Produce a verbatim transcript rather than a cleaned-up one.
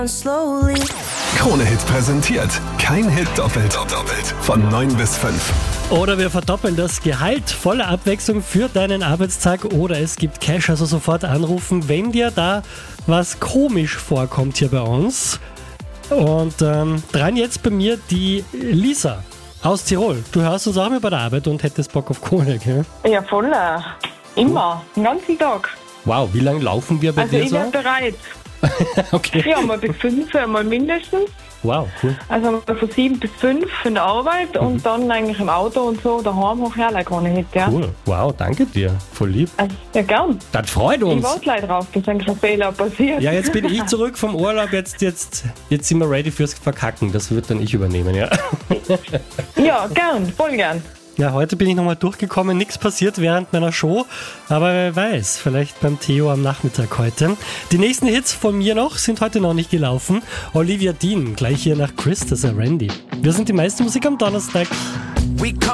Krone-Hit präsentiert. Kein Hit doppelt. doppelt. Von neun bis fünf. Oder wir verdoppeln das Gehalt, voller Abwechslung für deinen Arbeitstag, oder es gibt Cash, also sofort anrufen, wenn dir da was komisch vorkommt hier bei uns. Und ähm, dran jetzt bei mir die Lisa aus Tirol. Du hörst uns auch mal bei der Arbeit und hättest Bock auf Kohle, gell? Ja, voll. Immer. Den ganzen Tag. Wow, wie lange laufen wir bei Also dir ich so? wäre bereit. Okay. Ja, mal bis fünf, mal mindestens. Wow, cool. Also mal von sieben bis fünf in der Arbeit Mhm. und dann eigentlich im Auto und so daheim auch herleiten kann ich, ja. Cool. Wow, danke dir. Voll lieb. Also, ja, gern. Das freut Ich uns. warte gleich drauf, dass ein Fehler passiert. Ja, jetzt bin ich zurück vom Urlaub, jetzt, jetzt, jetzt sind wir ready fürs Verkacken. Das wird dann ich übernehmen, ja. Ja, gern, voll gern. Ja, heute bin ich nochmal durchgekommen, nichts passiert während meiner Show, aber wer weiß, vielleicht beim Theo am Nachmittag heute. Die nächsten Hits von mir noch sind heute noch nicht gelaufen. Olivia Dean, gleich hier nach Chris, das ist Randy. Wir sind die meiste Musik am Donnerstag.